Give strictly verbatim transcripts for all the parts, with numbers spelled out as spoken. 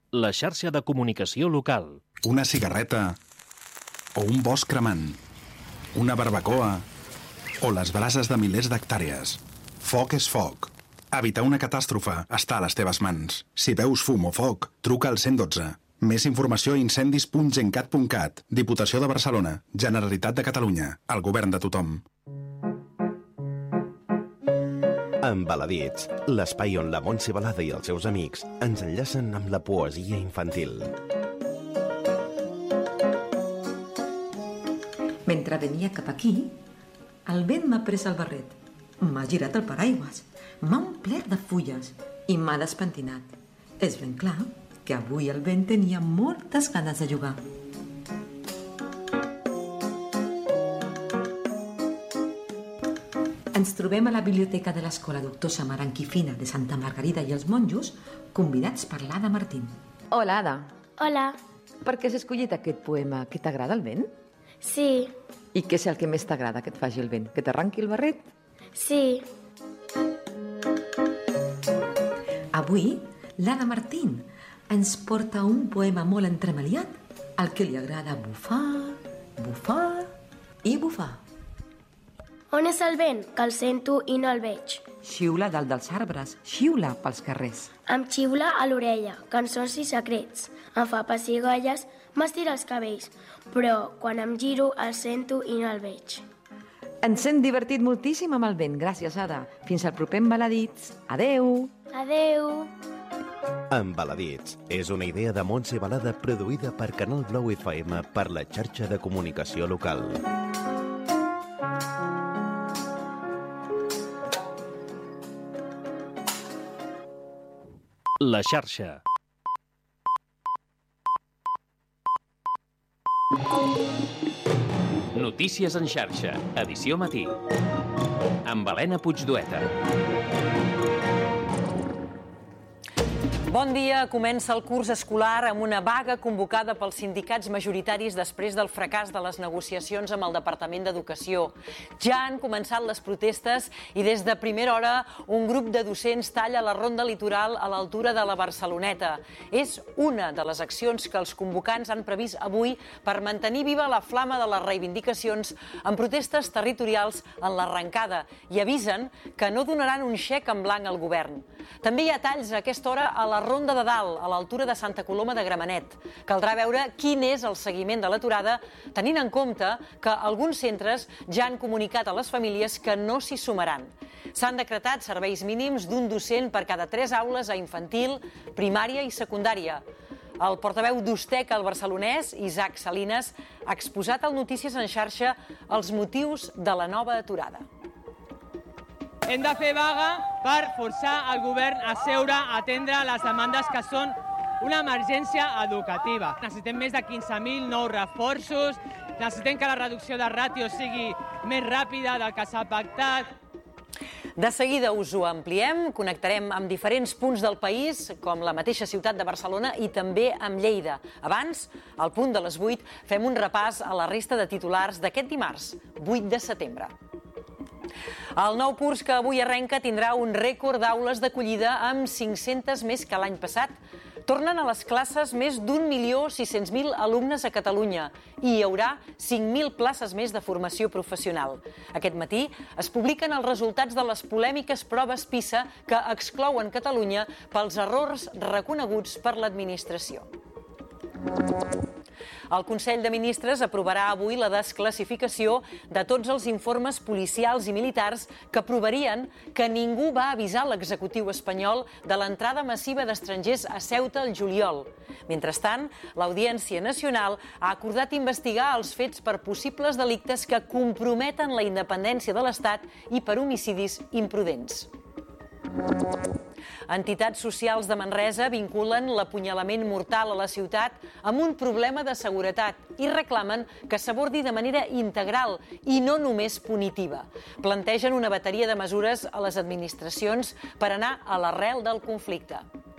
la xarxa de comunicació local. Una cigarreta o un bosc cremant, una barbacoa o les brases de milers d'hectàrees. Foc és foc. Evitar una catàstrofe està a les teves mans. Si veus fum o foc, truca al cent i dotze. Més informació a incendis punt gencat punt cat. Diputació de Barcelona. Generalitat de Catalunya. El govern de tothom. Embaladits, l'espai on la Montse Balada i els seus amics ens enllacen amb la poesia infantil. Mentre venia cap aquí, el vent m'ha pres el barret, m'ha girat el paraigües, m'ha omplert de fulles i m'ha despentinat. És ben clar que avui el vent tenia moltes ganes de jugar. Ens trobem a la biblioteca de l'Escola Doctor Samaranquifina de Santa Margarida i els monjos, convidats per l'Ada Martín. Hola, Ada. Hola. Per què has escollit aquest poema? Que t'agrada el vent? Sí. I què és el que més t'agrada que et faci el vent? Que t'arranqui el barret? Sí. Avui, l'Ada Martín ens porta un poema molt entremaliat, al que li agrada bufar, bufar i bufar. On és el vent? Que el sento i no el veig. Xiula dalt dels arbres, xiula pels carrers. Em xiula a l'orella, cançons i secrets. Em fa pessigolles, m'estira els cabells. Però quan em giro el sento i no el veig. Ens hem divertit moltíssim amb el vent. Gràcies, Ada. Fins al proper Embaladits. Adeu. Adeu. Embaladits és una idea de Montse Balada produïda per Canal Blau F M per la xarxa de comunicació local. La xarxa. Notícies en xarxa, edició matí. Amb Helena Puigdueta. Bon dia. Comença el curs escolar amb una vaga convocada pels sindicats majoritaris després del fracàs de les negociacions amb el Departament d'Educació. Ja han començat les protestes i des de primera hora un grup de docents talla la ronda litoral a l'altura de la Barceloneta. És una de les accions que els convocants han previst avui per mantenir viva la flama de les reivindicacions en protestes territorials en l'arrencada i avisen que no donaran un xec en blanc al govern. També hi ha talls a aquesta hora a la Ronda de Dalt, a l'altura de Santa Coloma de Gramenet. Caldrà veure quin és el seguiment de l'aturada, tenint en compte que alguns centres ja han comunicat a les famílies que no s'hi sumaran. S'han decretat serveis mínims d'un docent per cada tres aules a infantil, primària i secundària. El portaveu d'Ustec al barcelonès, Isaac Salinas, ha exposat al Notícies en xarxa els motius de la nova aturada. Hem de fer vaga per forçar el govern a seure, a atendre les demandes que són una emergència educativa. Necessitem més de quinze mil nous reforços, necessitem que la reducció de ràtios sigui més ràpida del que s'ha pactat. De seguida us ho ampliem, connectarem amb diferents punts del país, com la mateixa ciutat de Barcelona i també amb Lleida. Abans, al punt de les vuit, fem un repàs a la resta de titulars d'aquest dimarts, vuit de setembre. El nou curs que avui arrenca tindrà un rècord d'aules d'acollida amb cinc-centes més que l'any passat. Tornen a les classes més d'un milió sis-cents mil alumnes a Catalunya i hi haurà cinc mil places més de formació professional. Aquest matí es publiquen els resultats de les polèmiques proves PISA que exclouen Catalunya pels errors reconeguts per l'administració. El Consell de Ministres aprovarà avui la desclassificació de tots els informes policials i militars que provarien que ningú va avisar l'executiu espanyol de l'entrada massiva d'estrangers a Ceuta al juliol. Mentrestant, l'Audiència Nacional ha acordat investigar els fets per possibles delictes que comprometen la independència de l'Estat i per homicidis imprudents. Entitats socials de Manresa vinculen l'apunyalament mortal a la ciutat amb un problema de seguretat i reclamen que s'abordi de manera integral i no només punitiva. Plantegen una bateria de mesures a les administracions per anar a l'arrel del conflicte.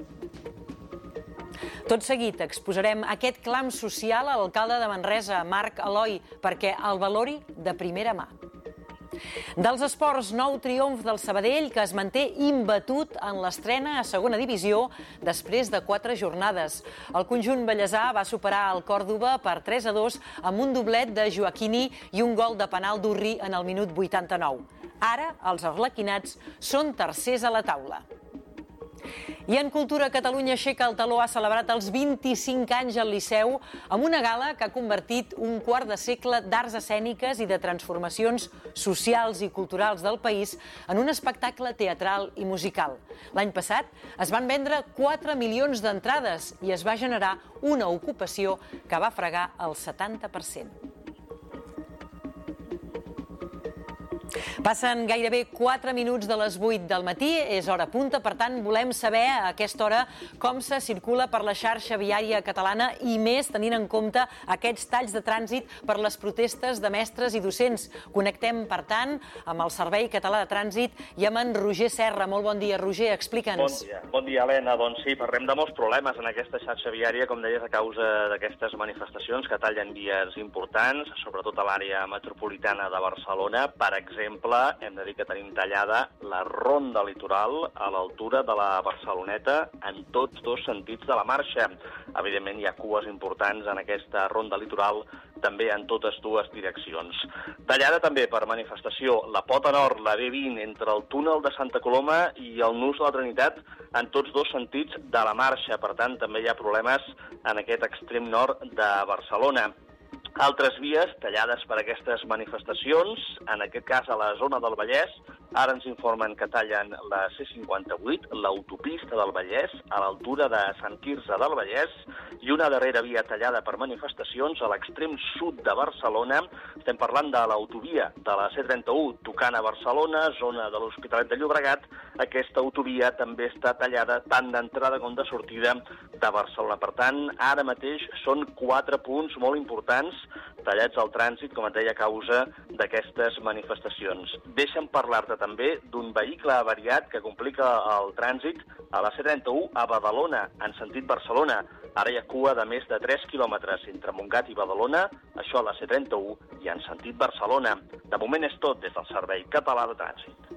Tot seguit exposarem aquest clam social a l'alcalde de Manresa, Marc Eloi, perquè el valori de primera mà. Dels esports, nou triomf del Sabadell, que es manté imbatut en l'estrena a segona divisió després de quatre jornades. El conjunt bellesà va superar el Còrdova per tres a dos amb un doblet de Joaquini i un gol de penal d'Urri en el minut vuitanta-nou. Ara, els arlequinats són tercers a la taula. I en Cultura, Catalunya aixeca el taló, ha celebrat els vint-i-cinc anys al Liceu amb una gala que ha convertit un quart de segle d'arts escèniques i de transformacions socials i culturals del país en un espectacle teatral i musical. L'any passat es van vendre quatre milions d'entrades i es va generar una ocupació que va fregar el setanta per cent. Passen gairebé quatre minuts de les vuit del matí, és hora punta, per tant volem saber a aquesta hora com se circula per la xarxa viària catalana i més tenint en compte aquests talls de trànsit per les protestes de mestres i docents. Connectem, per tant, amb el Servei Català de Trànsit i amb en Roger Serra. Molt bon dia, Roger, explica'ns. Bon dia, bon dia, Helena. Doncs sí, parlem de molts problemes en aquesta xarxa viària, com deies, a causa d'aquestes manifestacions que tallen vies importants, sobretot a l'àrea metropolitana de Barcelona. Per exemple, hem de dir que tenim tallada la ronda litoral a l'altura de la Barceloneta en tots dos sentits de la marxa. Evidentment, hi ha cues importants en aquesta ronda litoral també en totes dues direccions. Tallada també per manifestació la pota nord, la B vint, entre el túnel de Santa Coloma i el Nus de la Trinitat en tots dos sentits de la marxa. Per tant, també hi ha problemes en aquest extrem nord de Barcelona. Altres vies tallades per aquestes manifestacions, en aquest cas a la zona del Vallès. Ara ens informen que tallen la C cinquanta-vuit, l'autopista del Vallès, a l'altura de Sant Quirze del Vallès, i una darrera via tallada per manifestacions a l'extrem sud de Barcelona. Estem parlant de l'autovia de la C trenta-u, tocant a Barcelona, zona de l'Hospitalet de Llobregat. Aquesta autovia també està tallada tant d'entrada com de sortida de Barcelona. Per tant, ara mateix són quatre punts molt importants tallats al trànsit, com et deia, a causa d'aquestes manifestacions. Deixa'm parlar-te també d'un vehicle avariat que complica el trànsit a la C trenta-u a Badalona, en sentit Barcelona. Ara hi ha cua de més de tres quilòmetres entre Montgat i Badalona, això a la C trenta-u i en sentit Barcelona. De moment és tot des del Servei Català de Trànsit.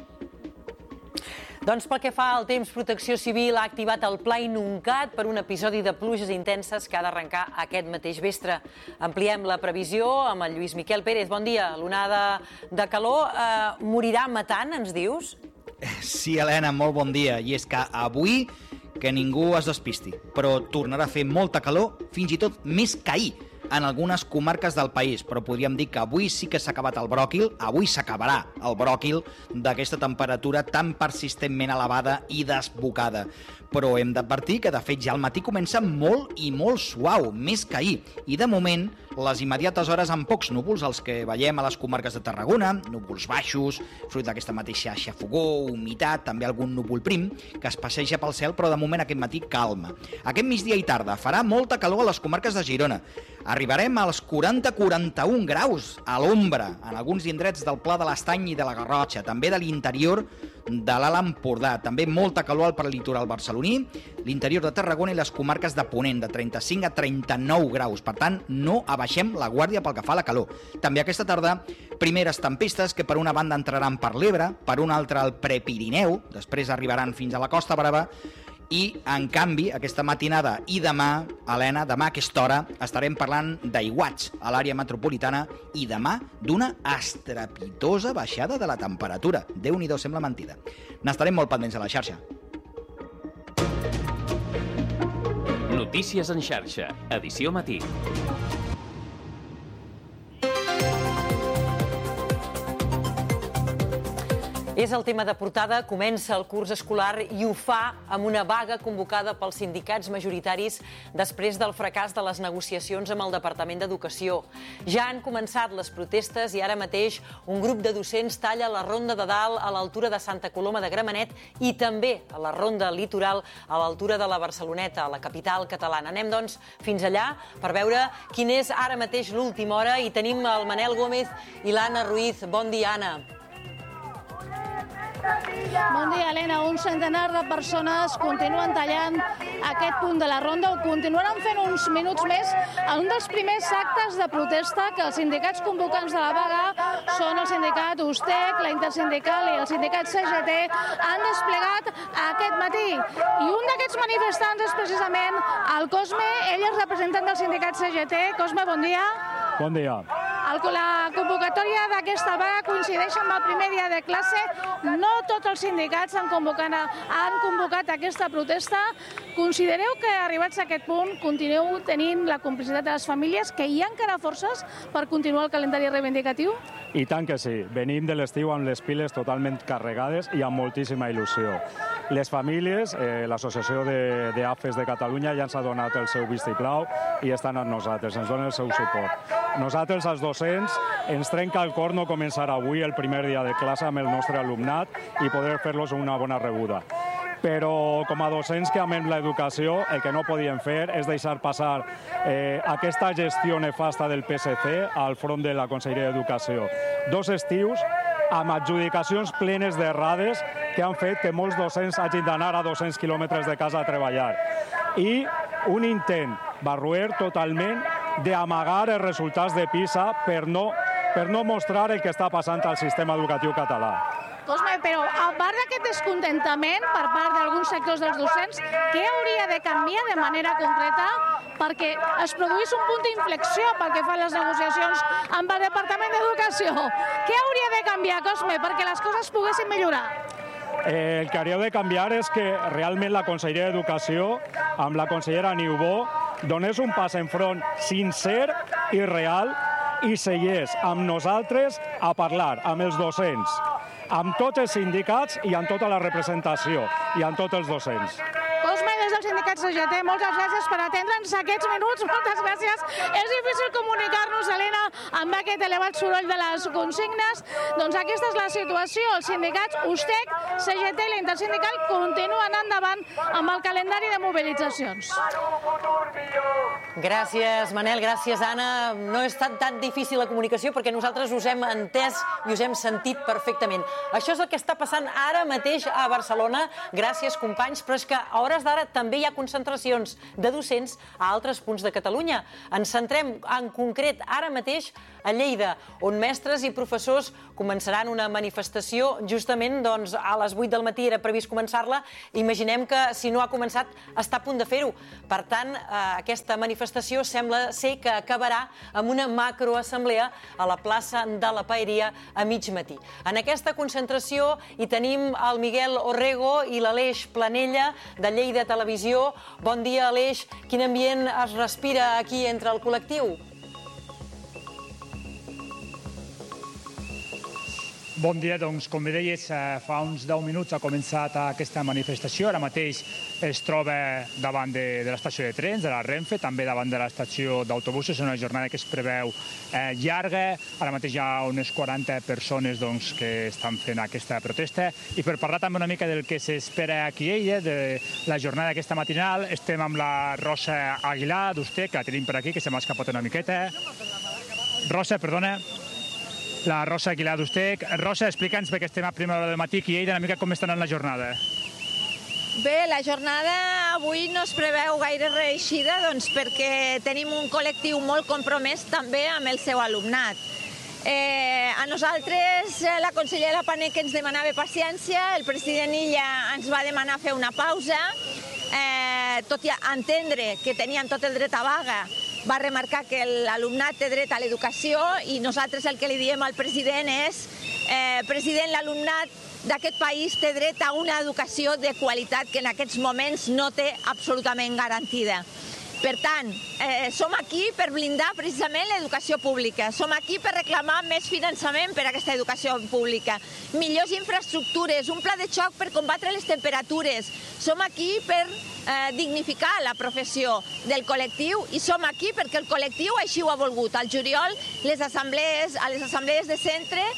Doncs pel que fa al temps, Protecció Civil ha activat el Pla Inuncat per un episodi de pluges intenses que ha d'arrencar aquest mateix vespre. Ampliem la previsió amb el Lluís Miquel Pérez. Bon dia. L'onada de calor eh, morirà matant, ens dius? Sí, Helena, molt bon dia. I és que avui que ningú es despisti, però tornarà a fer molta calor, fins i tot més que ahir, en algunes comarques del país, però podríem dir que avui sí que s'ha acabat el bròquil, avui s'acabarà el bròquil d'aquesta temperatura tan persistentment elevada i desbocada. Però hem d'advertir que, de fet, ja al matí comença molt i molt suau, més que ahir. I, de moment, les immediates hores amb pocs núvols, els que veiem a les comarques de Tarragona, núvols baixos, fruit d'aquesta mateixa xafogor, humitat, també algun núvol prim, que es passeja pel cel, però de moment aquest matí calma. Aquest migdia i tarda farà molta calor a les comarques de Girona. Arribarem als quaranta a quaranta-un graus a l'ombra, en alguns indrets del Pla de l'Estany i de la Garrotxa, també de l'interior de l'Alt Empordà. També molta calor al prelitoral barceloní, l'interior de Tarragona i les comarques de Ponent, de trenta-cinc a trenta-nou graus. Per tant, no abaixem la guàrdia pel que fa a la calor. També aquesta tarda, primeres tempestes que per una banda entraran per l'Ebre, per una altra al Prepirineu, després arribaran fins a la Costa Brava, i, en canvi, aquesta matinada i demà, Helena, demà a aquesta hora, estarem parlant d'aiguats a l'àrea metropolitana i demà d'una estrepitosa baixada de la temperatura. Déu-n'hi-do, sembla mentida. N'estarem molt pendents a la xarxa. Notícies en xarxa, edició matí. És el tema de portada, comença el curs escolar i ho fa amb una vaga convocada pels sindicats majoritaris després del fracàs de les negociacions amb el Departament d'Educació. Ja han començat les protestes i ara mateix un grup de docents talla la ronda de dalt a l'altura de Santa Coloma de Gramenet i també a la ronda litoral a l'altura de la Barceloneta, a la capital catalana. Anem, doncs, fins allà per veure quin és ara mateix l'última hora i tenim el Manel Gómez i l'Anna Ruiz. Bon dia, Anna. Bon dia, Helena. Un centenar de persones continuen tallant aquest punt de la ronda, ho continuaran fent uns minuts més en un dels primers actes de protesta que els sindicats convocants de la vaga són el sindicat USTEC, la Intersindical i el sindicat C G T han desplegat aquest matí. I un d'aquests manifestants és precisament el Cosme, ell és representant del sindicat C G T. Cosme, bon dia. Bon dia. La convocatòria d'aquesta vaga coincideix amb el primer dia de classe. No tots els sindicats han convocat, han convocat aquesta protesta. Considereu que, arribats a aquest punt, continueu tenint la complicitat de les famílies, que hi ha encara forces per continuar el calendari reivindicatiu? I tant que sí. Venim de l'estiu amb les piles totalment carregades i amb moltíssima il·lusió. Les famílies, eh, l'Associació d'A F E S de Catalunya ja ens ha donat el seu vistiplau i estan amb nosaltres, ens donen el seu suport. Nosaltres, els docents, ens trenca el cor no començar avui el primer dia de classe amb el nostre alumnat i poder fer-los una bona rebuda. Però com a docents que amem l'educació, el que no podíem fer és deixar passar eh, aquesta gestió nefasta del P S C al front de la Conselleria d'Educació. Dos estius amb adjudicacions plenes d'errades que han fet que molts docents hagin d'anar a dos-cents quilòmetres de casa a treballar. I un intent barroer totalment d'amagar els resultats de PISA per no, per no mostrar el que està passant al sistema educatiu català. Cosme, però a part d'aquest descontentament per part d'alguns sectors dels docents, què hauria de canviar de manera concreta perquè es produís un punt d'inflexió pel que fa a les negociacions amb el Departament d'Educació? Què hauria de canviar, Cosme, perquè les coses poguessin millorar? Eh, el que hauria de canviar és que realment la Conselleria d'Educació, amb la consellera Niubó, donés un pas en front sincer i real i segués amb nosaltres a parlar amb els docents, amb tots els sindicats i amb tota la representació i amb tots els docents. Cosme, des del sindicat C G T, moltes gràcies per atendre'ns aquests minuts, moltes gràcies. És difícil comunicar-nos, Helena, amb aquest elevat soroll de les consignes. Doncs aquesta és la situació. Els sindicats USTEC, C G T i la Intersindical continuen endavant amb el calendari de mobilitzacions. Gràcies, Manel, gràcies, Anna. No ha estat tan difícil la comunicació perquè nosaltres us hem entès i us hem sentit perfectament. Això és el que està passant ara mateix a Barcelona. Gràcies, companys, però és que a hores d'ara també hi ha concentracions de docents a altres punts de Catalunya. Ens centrem en concret ara mateix a Lleida, on mestres i professors començaran una manifestació justament doncs, a les vuit del matí era previst començar-la. Imaginem que si no ha començat està a punt de fer-ho. Per tant, eh, aquesta manifestació sembla ser que acabarà amb una macroassemblea a la plaça de la Paeria a mig matí. En aquesta concentració hi tenim el Miguel Orrego i l'Aleix Planella de Lleida Televisió. Bon dia, Aleix. Quin ambient es respira aquí entre el col·lectiu? Bon dia, doncs, com bé deies, fa uns deu minuts ha començat aquesta manifestació. Ara mateix es troba davant de, de l'estació de trens, de la Renfe, també davant de l'estació d'autobusos. És una jornada que es preveu eh, llarga. Ara mateix hi ha unes quaranta persones doncs, que estan fent aquesta protesta. I per parlar també una mica del que s'espera aquí a Lleida, de la jornada aquesta matinal, estem amb la Rosa Aguilar d'USTEC, que la tenim per aquí, que se m'ha escapat una miqueta. Rosa, perdona. La Rosa Aguilar d'USTEC. Rosa, explica'ns, perquè estem a primera hora del matí aquí a Lleida, una mica com està anant la jornada. Bé, la jornada avui no es preveu gaire reeixida doncs, perquè tenim un col·lectiu molt compromès també amb el seu alumnat. Eh, a nosaltres la consellera Paneque ens demanava paciència, el president Illa ens va demanar fer una pausa, eh, tot i entendre que teníem tot el dret a vaga, va remarcar que l'alumnat té dret a l'educació i nosaltres el que li diem al president és eh, president, l'alumnat d'aquest país té dret a una educació de qualitat que en aquests moments no té absolutament garantida. Per tant, eh, som aquí per blindar precisament l'educació pública. Som aquí per reclamar més finançament per a aquesta educació pública, millors infraestructures, un pla de xoc per combatre les temperatures. Som aquí per eh, dignificar la professió del col·lectiu i som aquí perquè el col·lectiu així ho ha volgut. Al juliol, les assemblees, a les assemblees de centre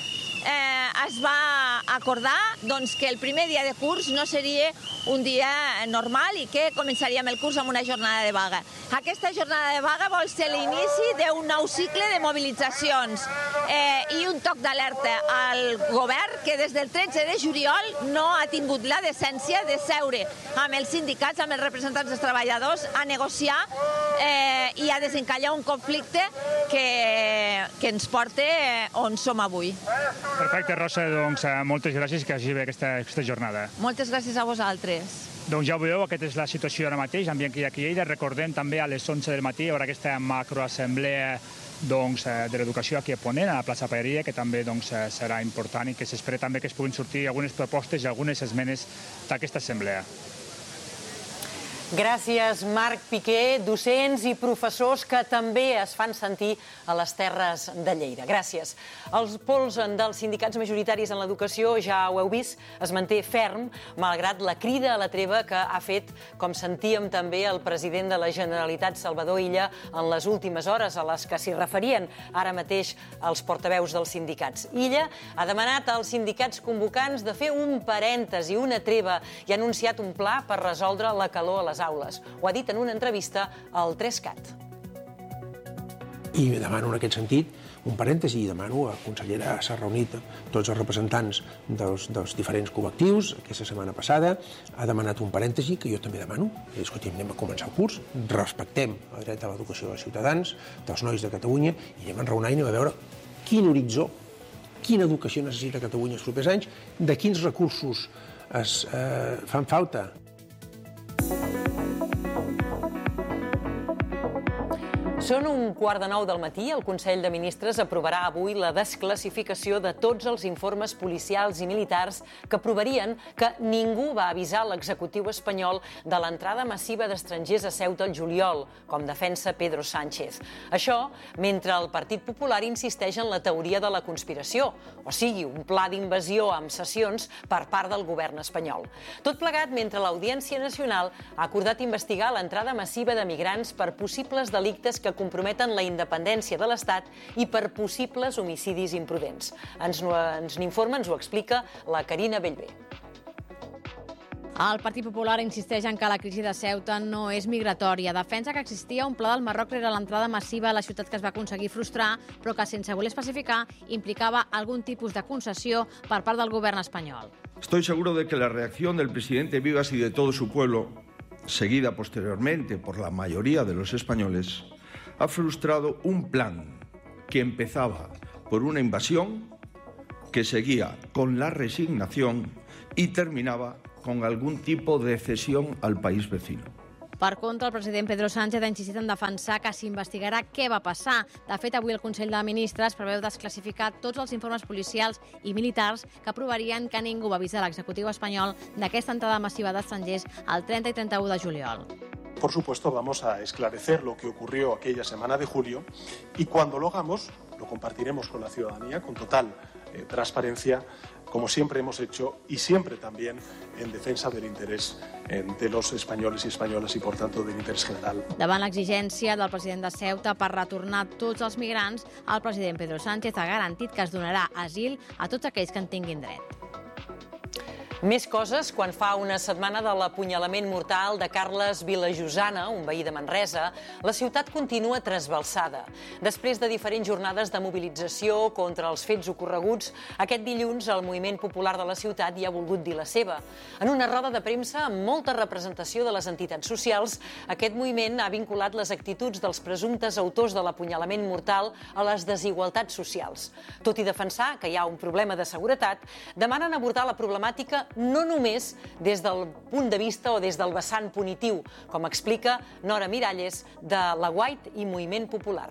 eh, es va acordar doncs, que el primer dia de curs no seria un dia normal i que començaríem el curs amb una jornada de vaga. Aquesta jornada de vaga vol ser l'inici d'un nou cicle de mobilitzacions eh, i un toc d'alerta al govern que des del tretze de juliol no ha tingut la decència de seure amb els sindicats, amb els representants dels treballadors, a negociar eh, i a desencallar un conflicte que, que ens porta on som avui. Perfecte, Rosa, doncs moltes gràcies i que hagi bé aquesta, aquesta jornada. Moltes gràcies a vosaltres. Doncs ja ho veieu, aquesta és la situació ara mateix, ambient que hi ha aquí a Lleida. Recordem també a les onze del matí hi haurà aquesta macroassemblea doncs, de l'educació aquí a Ponent, a la plaça Paeria, que també doncs, serà important i que s'espera també que es puguin sortir algunes propostes i algunes esmenes d'aquesta assemblea. Gràcies, Marc Piqué, docents i professors que també es fan sentir a les Terres de Lleida. Gràcies. El pols dels sindicats majoritaris en l'educació, ja ho heu vist, es manté ferm, malgrat la crida a la treva que ha fet, com sentíem també, el president de la Generalitat, Salvador Illa, en les últimes hores, a les que s'hi referien ara mateix els portaveus dels sindicats. Illa ha demanat als sindicats convocants de fer un parèntesi, una treva, i ha anunciat un pla per resoldre la calor a les aules. Ho ha dit en una entrevista al tres cat. I demano en aquest sentit un parèntesi i demano a la consellera, s'ha reunit tots els representants dels, dels diferents col·lectius aquesta setmana passada, ha demanat un parèntesi que jo també demano. Escoltem, anem a començar el curs, respectem el dret a l'educació dels ciutadans, dels nois de Catalunya, i anem a enraonar i anem a veure quin horitzó, quina educació necessita Catalunya els propers anys, de quins recursos es eh, fan falta. Són un quart de nou del matí. El Consell de Ministres aprovarà avui la desclassificació de tots els informes policials i militars que provarien que ningú va avisar l'executiu espanyol de l'entrada massiva d'estrangers a Ceuta al juliol, com defensa Pedro Sánchez. Això mentre el Partit Popular insisteix en la teoria de la conspiració, o sigui, un pla d'invasió amb sessions per part del govern espanyol. Tot plegat mentre l'Audiència Nacional ha acordat investigar l'entrada massiva de migrants per possibles delictes que comprometen la independència de l'Estat i per possibles homicidis imprudents. Ens, ens n'informa, ens ho explica la Carina Bellver. El Partit Popular insisteix en que la crisi de Ceuta no és migratòria. Defensa que existia un pla del Marroc rere l'entrada massiva a la ciutat que es va aconseguir frustrar, però que, sense voler especificar, implicava algun tipus de concessió per part del govern espanyol. Estoy seguro de que la reacción del presidente Vivas y de todo su pueblo, seguida posteriormente por la mayoría de los españoles, ha frustrado un plan que empezaba por una invasión, que seguía con la resignación y terminaba con algún tipo de cesión al país vecino. Per contra, el president Pedro Sánchez ha insistit en defensar que s'investigarà què va passar. De fet, avui el Consell de Ministres preveu desclassificar tots els informes policials i militars que provarien que ningú va avisar l'executiu espanyol d'aquesta entrada massiva d'estrangers el trenta i trenta-u de juliol. Por supuesto, vamos a esclarecer lo que ocurrió aquella semana de julio y cuando lo hagamos, lo compartiremos con la ciudadanía con total eh, transparencia, como siempre hemos hecho y siempre también en defensa del interés eh, de los españoles y españolas y, por tanto, del interés general. Davant l'exigència del president de Ceuta per retornar tots els migrants, el president Pedro Sánchez ha garantit que es donarà asil a tots aquells que en tinguin dret. Més coses quan fa una setmana de l'apunyalament mortal de Carles Vilajosana, un veí de Manresa, la ciutat continua trasbalsada. Després de diferents jornades de mobilització contra els fets ocorreguts, aquest dilluns el moviment popular de la ciutat hi ha volgut dir la seva. En una roda de premsa amb molta representació de les entitats socials, aquest moviment ha vinculat les actituds dels presumptes autors de l'apunyalament mortal a les desigualtats socials. Tot i defensar que hi ha un problema de seguretat, demanen abordar la problemàtica no només des del punt de vista o des del vessant punitiu, com explica Nora Miralles, de la White i Moviment Popular.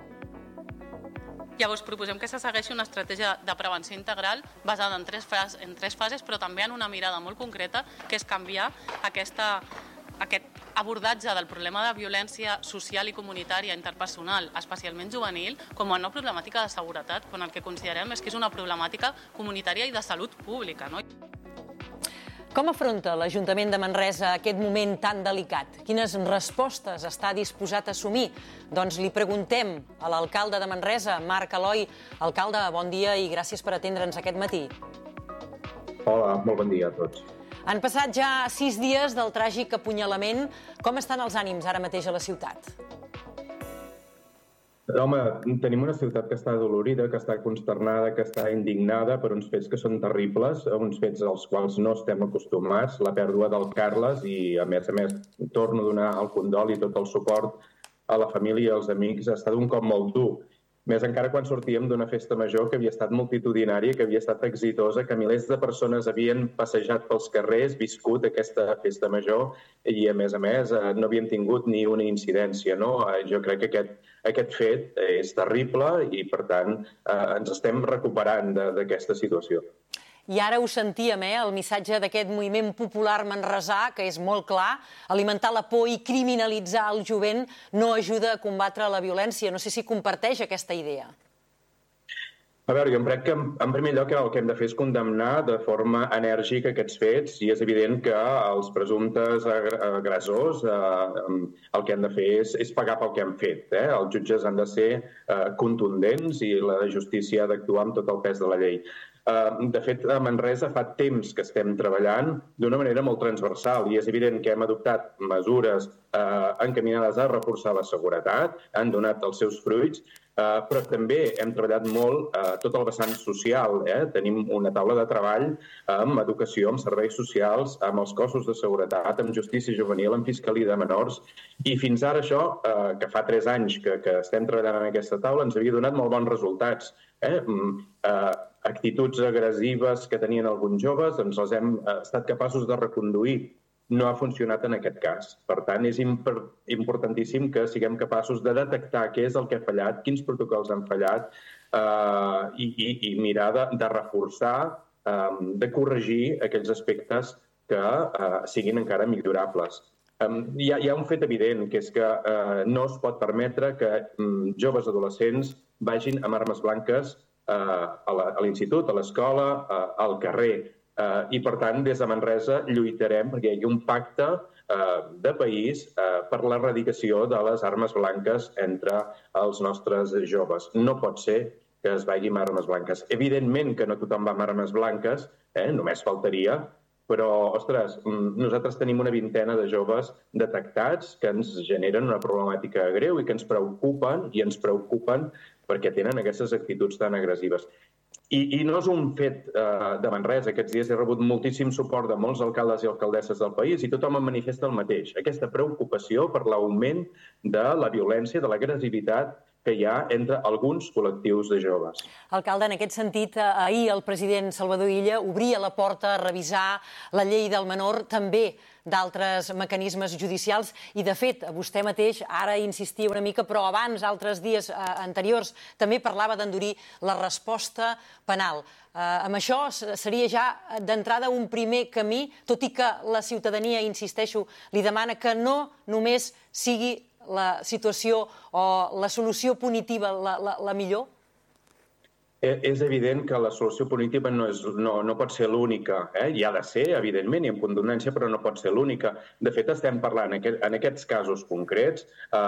Llavors, proposem que se segueixi una estratègia de prevenció integral basada en tres, fas, en tres fases, però també en una mirada molt concreta, que és canviar aquesta, aquest abordatge del problema de violència social i comunitària interpersonal, especialment juvenil, com a no problemàtica de seguretat, quan el que considerem és que és una problemàtica comunitària i de salut pública, no? Com afronta l'Ajuntament de Manresa aquest moment tan delicat? Quines respostes està disposat a assumir? Doncs li preguntem a l'alcalde de Manresa, Marc Eloi. Alcalde, bon dia i gràcies per atendre'ns aquest matí. Hola, molt bon dia a tots. Han passat ja sis dies del tràgic apunyalament. Com estan els ànims ara mateix a la ciutat? Home, tenim una ciutat que està dolorida, que està consternada, que està indignada per uns fets que són terribles, uns fets als quals no estem acostumats, la pèrdua del Carles i, a més a més, torno a donar el condol i tot el suport a la família i als amics. Ha estat un cop molt dur. Més encara quan sortíem d'una festa major que havia estat multitudinària, que havia estat exitosa, que milers de persones havien passejat pels carrers, viscut aquesta festa major i, a més a més, no havien tingut ni una incidència. Jo crec que aquest, aquest fet és terrible i, per tant, ens estem recuperant d'aquesta situació. I ara ho sentíem, eh, el missatge d'aquest moviment popular manresà, que és molt clar, alimentar la por i criminalitzar el jovent no ajuda a combatre la violència. No sé si comparteix aquesta idea. A veure, jo crec que en primer lloc el que hem de fer és condemnar de forma enèrgica aquests fets i és evident que els presumptes agressors el que han de fer és, és pagar pel que han fet. Eh? Els jutges han de ser contundents i la justícia ha d'actuar amb tot el pes de la llei. De fet, a Manresa fa temps que estem treballant d'una manera molt transversal i és evident que hem adoptat mesures encaminades a reforçar la seguretat, han donat els seus fruits, però també hem treballat molt tot el vessant social. Tenim una taula de treball amb educació, amb serveis socials, amb els cossos de seguretat, amb justícia juvenil, amb fiscalia de menors i fins ara això, que fa tres anys que estem treballant en aquesta taula, ens havia donat molt bons resultats. Actituds agressives que tenien alguns joves, ens les hem estat capaços de reconduir. No ha funcionat en aquest cas. Per tant, és importantíssim que siguem capaços de detectar què és el que ha fallat, quins protocols han fallat i mirar de reforçar, de corregir aquells aspectes que siguin encara millorables. Hi ha un fet evident, que és que no es pot permetre que joves adolescents vagin amb armes blanques a l'institut, a l'escola, al carrer. I, per tant, des de Manresa lluitarem perquè hi hagi un pacte de país per l'erradicació de les armes blanques entre els nostres joves. No pot ser que es vagi amb armes blanques. Evidentment que no tothom va amb armes blanques, només faltaria, però, ostres, nosaltres tenim una vintena de joves detectats que ens generen una problemàtica greu i que ens preocupen i ens preocupen perquè tenen aquestes actituds tan agressives. I no és un fet de Manresa. Aquests dies he rebut moltíssim suport de molts alcaldes i alcaldesses del país i tothom em manifesta el mateix. Aquesta preocupació per l'augment de la violència, de l'agressivitat que hi ha entre alguns col·lectius de joves. Alcalde, en aquest sentit, ahir el president Salvador Illa obria la porta a revisar la llei del menor, també d'altres mecanismes judicials i, de fet, vostè mateix ara insistia una mica, però abans, altres dies anteriors, també parlava d'endurir la resposta penal. Amb això seria ja d'entrada un primer camí, tot i que la ciutadania, insisteixo, li demana que no només sigui la situació o la solució punitiva la millor? És evident que la solució punitiva no pot ser l'única. Hi ha de ser, evidentment, i amb contundència, però no pot ser l'única. De fet, estem parlant en aquests casos concrets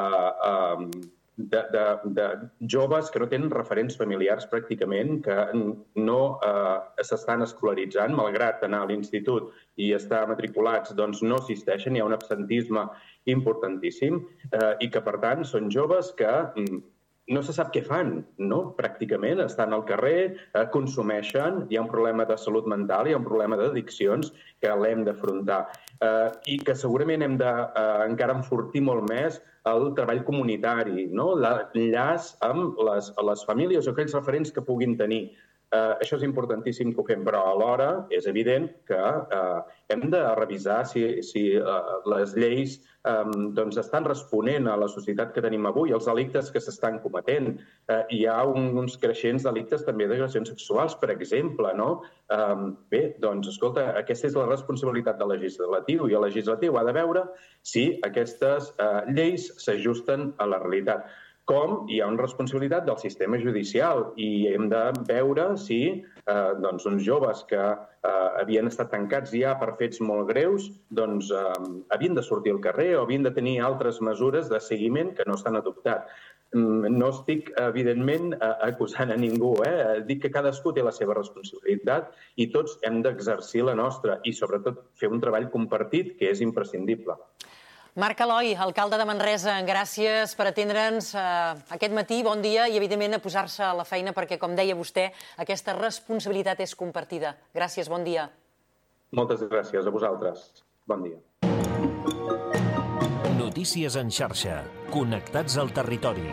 de joves que no tenen referents familiars pràcticament, que no s'estan escolaritzant, malgrat anar a l'institut i estar matriculats, doncs no assisteixen, hi ha un absentisme importantíssim i que, per tant, són joves que no se sap què fan, no? Pràcticament estan al carrer, consumeixen, hi ha un problema de salut mental, hi ha un problema d'addiccions que l'hem d'afrontar i que segurament hem d'encara enfortir molt més el treball comunitari, l'enllaç amb les famílies o aquells referents que puguin tenir. Això és importantíssim que ho fem, però alhora és evident que hem de revisar si les lleis estan responent a la societat que tenim avui, als delictes que s'estan cometent. Hi ha uns creixents delictes també d'agressions sexuals, per exemple. Bé, doncs, escolta, aquesta és la responsabilitat del legislatiu i el legislatiu ha de veure si aquestes lleis s'ajusten a la realitat. Com hi ha una responsabilitat del sistema judicial i hem de veure si eh, doncs, uns joves que eh, havien estat tancats ja per fets molt greus doncs, eh, havien de sortir al carrer o havien de tenir altres mesures de seguiment que no estan adoptat. No estic, evidentment, acusant a ningú. Eh? Dic que cadascú té la seva responsabilitat i tots hem d'exercir la nostra i, sobretot, fer un treball compartit que és imprescindible. Marc Eloi, alcalde de Manresa, gràcies per atendre'ns aquest matí, bon dia, i evidentment a posar-se a la feina perquè, com deia vostè, aquesta responsabilitat és compartida. Gràcies, bon dia. Moltes gràcies a vosaltres. Bon dia. Notícies en xarxa. Connectats al territori.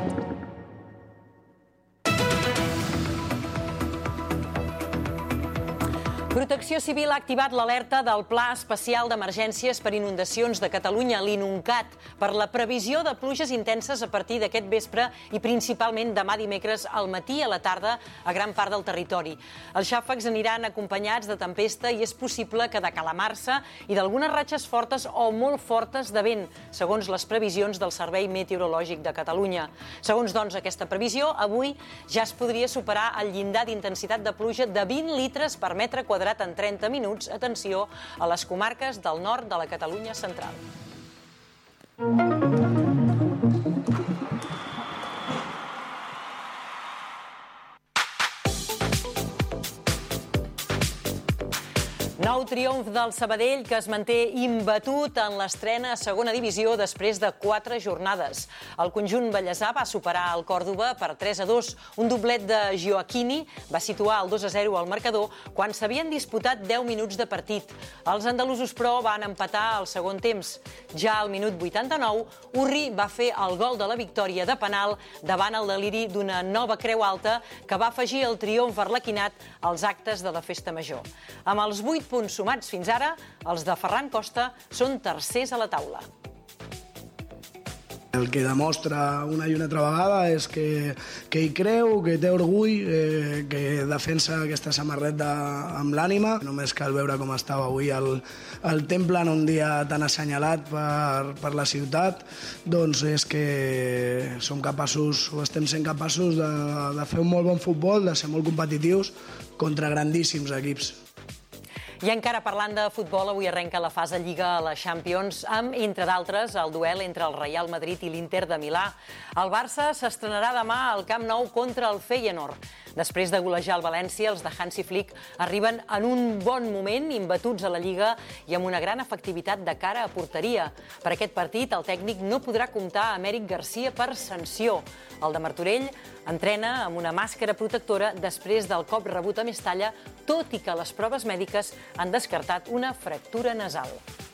Protecció Civil ha activat l'alerta del Pla Especial d'Emergències per Inundacions de Catalunya, l'INUNCAT, per la previsió de pluges intenses a partir d'aquest vespre i principalment demà dimecres al matí i a la tarda a gran part del territori. Els xàfecs aniran acompanyats de tempesta i és possible que de calamarsa i d'algunes ratxes fortes o molt fortes de vent, segons les previsions del Servei Meteorològic de Catalunya. Segons, doncs, aquesta previsió, avui ja es podria superar el llindar d'intensitat de pluja de vint litres per metre quadrat en trenta minuts, atenció, a les comarques del nord de la Catalunya central. Nou triomf del Sabadell, que es manté imbatut en l'estrena a segona divisió després de quatre jornades. El conjunt bellesà va superar el Còrdova per tres a dos. Un doblet de Gioacchini va situar el dos a zero al marcador quan s'havien disputat deu minuts de partit. Els andalusos, però, van empatar al segon temps. Ja al minut vuitanta-nou, Urri va fer el gol de la victòria de penal davant el deliri d'una nova creu alta que va afegir el triomf arlequinat als actes de la festa major. Amb els vuit punts sumats fins ara, els de Ferran Costa són tercers a la taula. El que demostra una i una altra vegada és que, que hi creu, que té orgull, eh, que defensa aquesta samarreta amb l'ànima. Només cal veure com estava avui el, el temple en un dia tan assenyalat per, per la ciutat, doncs és que som capaços, o estem sent capaços de, de fer un molt bon futbol, de ser molt competitius contra grandíssims equips. I encara parlant de futbol, avui arrenca la fase Lliga a la Champions amb, entre d'altres, el duel entre el Real Madrid i l'Inter de Milà. El Barça s'estrenarà demà al Camp Nou contra el Feyenoord. Després de golejar el València, els de Hansi Flick arriben en un bon moment, imbatuts a la Lliga i amb una gran efectivitat de cara a porteria. Per aquest partit, el tècnic no podrà comptar amb Eric Garcia per sanció. El de Martorell entrena amb una màscara protectora després del cop rebut a Mestalla, tot i que les proves mèdiques han descartat una fractura nasal.